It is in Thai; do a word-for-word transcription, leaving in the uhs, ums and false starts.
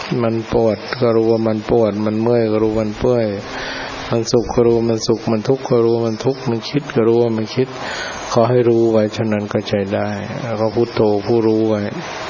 มันปวดก็รู้ว่ามันปวดมันเมื่อยก็รู้มันเมื่อยมันสุขก็รู้มันสุขมันทุกข์ก็รู้มันทุกข์มันคิดก็รู้ว่ามันคิดขอให้รู้ไว้ฉะนั้นก็ใจได้แล้วก็พุทโธผู้รู้ไว้